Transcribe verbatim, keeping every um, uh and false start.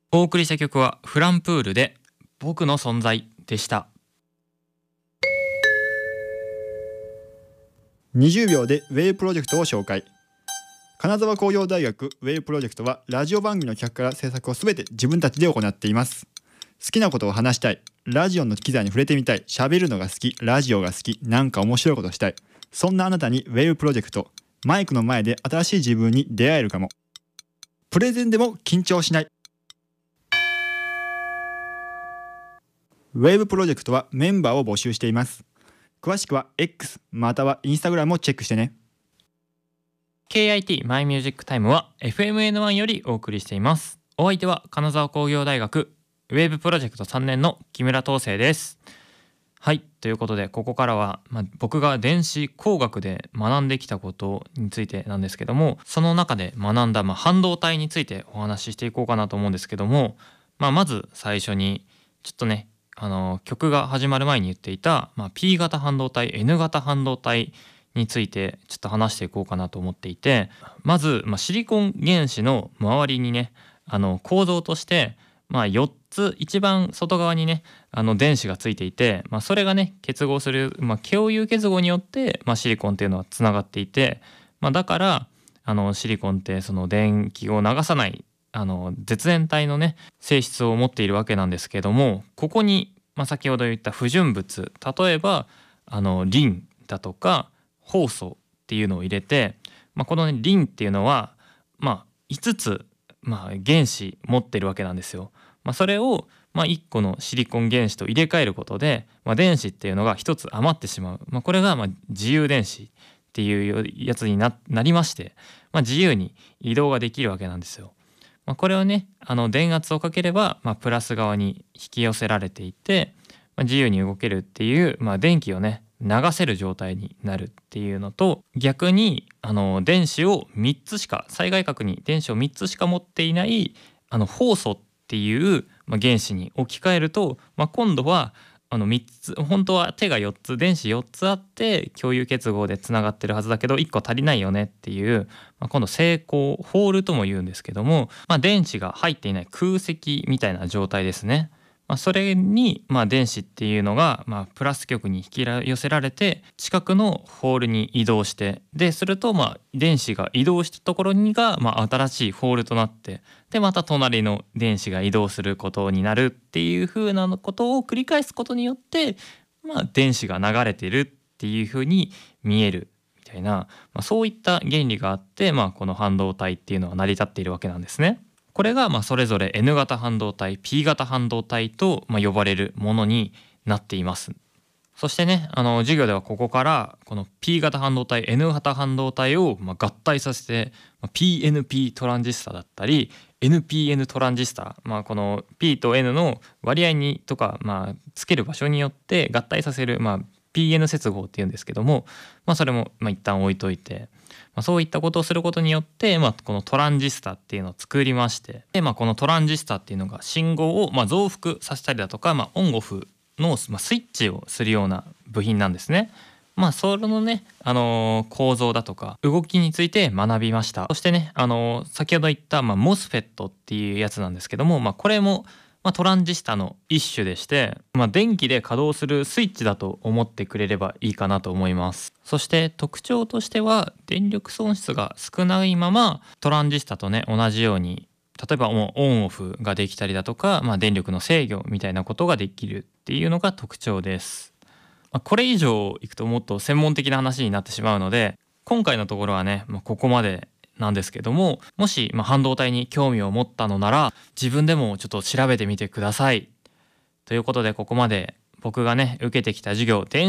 お送りした曲はフランプールで僕の存在でした。 にじゅうびょうでウェイプロジェクトを紹介。金沢工業大学ウェイプロジェクトはラジオ番組の企画から制作をすべて自分たちで行っています。好きなことを話したい、ラジオの機材に触れてみたい、喋るのが好き、ラジオが好き、なんか面白いことしたい、そんなあなたにウェイプロジェクト、マイクの前で新しい自分に出会えるかも。プレゼンでも緊張しない。ウェブプロジェクトはメンバーを募集しています。詳しくは X または Instagram をチェックしてね。 ケーアイティー マイミュージックタイムは エフエムエヌワン よりお送りしています。お相手は金沢工業大学ウェブプロジェクトさんねんの木村東生です。はい、ということでここからは、まあ、僕が電子工学で学んできたことについてなんですけども、その中で学んだ、まあ、半導体についてお話ししていこうかなと思うんですけども、まあ、まず最初にちょっとねあの曲が始まる前に言っていた、まあ、P 型半導体 N 型半導体についてちょっと話していこうかなと思っていて、まず、まあ、シリコン原子の周りにねあの構造として、まあ、よっつ一番外側にねあの電子がついていて、まあ、それがね結合する、まあ、共有結合によって、まあ、シリコンっていうのはつながっていて、まあ、だからあのシリコンってその電気を流さないあの絶縁体のね性質を持っているわけなんですけども、ここに、まあ、先ほど言った不純物、例えばあのリンだとかホウ素っていうのを入れて、まあ、この、ね、リンっていうのは、まあ、いつつ、まあ、原子持ってるわけなんですよ。まあ、それを、まあ、いっこのシリコン原子と入れ替えることで、まあ、電子っていうのがひとつ余ってしまう、まあ、これがまあ自由電子っていうやつに な, なりまして、まあ、自由に移動ができるわけなんですよ。まあ、これをねあの電圧をかければ、まあ、プラス側に引き寄せられていて、まあ、自由に動けるっていう、まあ、電気をね流せる状態になるっていうのと、逆にあの電子をみっつしか最外殻に電子をみっつしか持っていないあのホウ素っていう、まあ、原子に置き換えると、まあ、今度はあのみっつ、本当は手がよっつ電子よっつあって共有結合でつながってるはずだけどいっこ足りないよねっていう、まあ、今度正孔ホールとも言うんですけども、まあ、電子が入っていない空席みたいな状態ですね。まあ、それに、まあ、電子っていうのが、まあ、プラス極に引き寄せられて近くのホールに移動して、ですると、まあ、電子が移動したところにが、まあ、新しいホールとなって、でまた隣の電子が移動することになるっていう風なことを繰り返すことによって、まあ、電子が流れてるっていう風に見えるみたいな、まあ、そういった原理があって、まあ、この半導体っていうのは成り立っているわけなんですね。これがまあそれぞれ N 型半導体 P 型半導体とまあ呼ばれるものになっています。そしてねあの授業ではここからこの P 型半導体 N 型半導体をまあ合体させて ピーエヌピー トランジスタだったり エヌピーエヌ トランジスタ、まあ、この P と N の割合にとか、まあ、つける場所によって合体させる、まあ、ピーエヌ 接合っていうんですけども、まあ、それもまあ一旦置いといて、まあ、そういったことをすることによって、まあ、このトランジスタっていうのを作りまして、で、まあ、このトランジスタっていうのが信号をまあ増幅させたりだとか、まあ、オンオフのまあスイッチをするような部品なんですね。まあそれのね、あのー構造だとか動きについて学びました。そしてね、あのー先ほど言った、まあ、モスフェット っていうやつなんですけども、まあ、これもまあ、トランジスタの一種でして、まあ、電気で稼働するスイッチだと思ってくれればいいかなと思います。そして特徴としては電力損失が少ないままトランジスタとね同じように例えばもうオンオフができたりだとか、まあ、電力の制御みたいなことができるっていうのが特徴です。まあ、これ以上いくともっと専門的な話になってしまうので今回のところはね、まあ、ここまでなんですけども、もし、まあ、半導体に興味を持ったのなら自分でもちょっと調べてみてください。ということでここまで僕がね受けてきた授業電